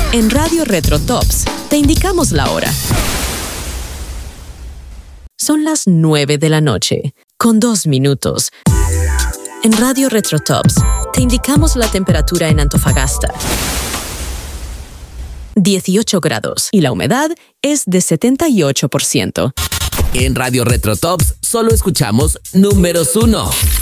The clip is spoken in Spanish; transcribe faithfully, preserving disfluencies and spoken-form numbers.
En Radio Retro Tops te indicamos la hora. Son las nueve de la noche, con dos minutos. En Radio Retro Tops te indicamos la temperatura en Antofagasta. dieciocho grados y la humedad es de setenta y ocho por ciento. En Radio Retro Tops solo escuchamos números uno.